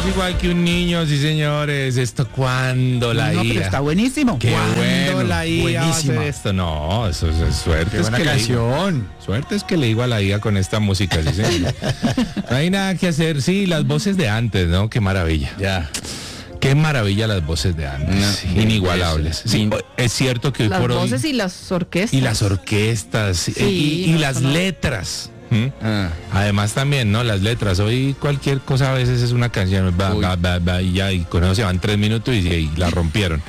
Igual que un niño, sí señores, esto cuando la IA. Pero está buenísimo. Qué ¿Cuándo bueno, la IA va a hacer buenísima. esto? No, eso es suerte. Qué Es buena que canción. Suerte es que le digo a la IA con esta música, sí señor. No hay nada que hacer. Sí, las voces de antes, ¿no? Qué maravilla. Ya. Qué maravilla las voces de antes. No, inigualables. Sí, es cierto que hoy Las por hoy. voces y las orquestas. Y las orquestas. Sí, y no, las no. letras. ¿Mm? Ah. Además también, ¿no? Las letras. Hoy cualquier cosa a veces es una canción. Y ya, y con eso se van 3 minutos y la rompieron.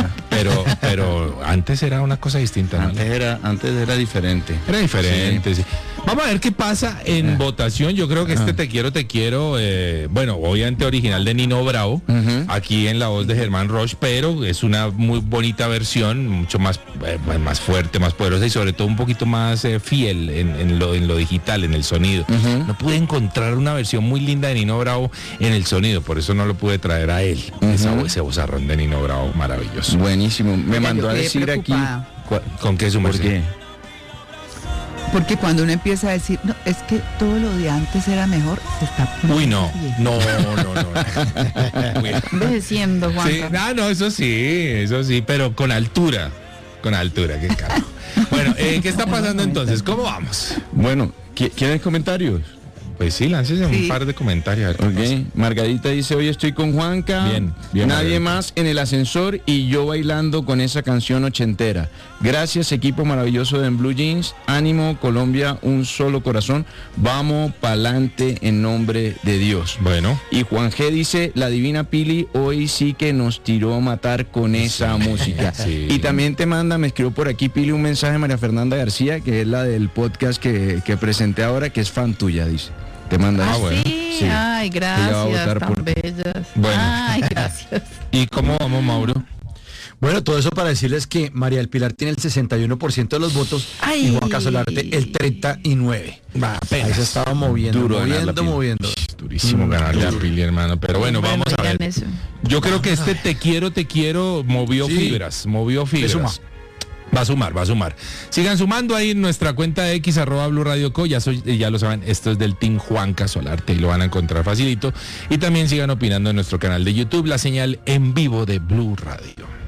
Pero antes era una cosa distinta, ¿no? Antes era diferente. Era diferente, sí. Vamos a ver qué pasa en votación. Yo creo que este Te quiero, bueno, obviamente original de Nino Bravo, aquí en la voz de Germán Roche, pero es una muy bonita versión, mucho más, más fuerte, más poderosa y sobre todo un poquito más fiel en lo digital, en el sonido. No pude encontrar una versión muy linda de Nino Bravo en el sonido, por eso no lo pude traer a él. Ese vozarrón de Nino Bravo, maravilloso. Buenísimo. Me Oiga, mandó yo a quedé decir aquí. preocupada. ¿Con qué su ¿Por merced? qué? Porque cuando uno empieza a decir, no, es que todo lo de antes era mejor, se está Uy, no. viejo. No. Uy. Envejeciendo, Sí, Juanca. no, eso sí, pero con altura, qué carajo. Bueno, ¿qué está pasando entonces? ¿Cómo vamos? Bueno, ¿quieres comentarios? Pues sí, láncese un Sí. par de comentarios. A ver qué Ok, Margarita dice, hoy estoy con Juanca, Bien, nadie Margarita. más en el ascensor y yo bailando con esa canción ochentera. Gracias, equipo maravilloso de Blue Jeans, ánimo, Colombia, un solo corazón, vamos pa'lante en nombre de Dios. pasa. Bueno, Y Juan G dice, la divina Pili hoy sí que nos tiró a matar con esa música. sí. Y también me escribió por aquí Pili un mensaje de María Fernanda García, que es la del podcast que presenté ahora, que es fan tuya, dice. Te manda eso. bueno. Sí, Sí. ay, Ella va a gracias, votar tan por- bellas. Bueno. Ay, gracias. ¿y cómo vamos, Mauro? Bueno, todo eso para decirles que María del Pilar tiene el 61% de los votos Ay. y Juan Casolarte el 39%. Ahí se estaba moviendo, Duro ganar la Pili. moviendo. Durísimo ganarle a Pili, hermano. Pero bueno, vamos a digan ver. eso. Yo creo que este te quiero movió Sí. fibras. suma. Va a sumar. Sigan sumando ahí en nuestra cuenta de X @Blue Radio Co. Ya lo saben, esto es del Team Juan Casolarte y lo van a encontrar facilito. Y también sigan opinando en nuestro canal de YouTube, la señal en vivo de Blue Radio.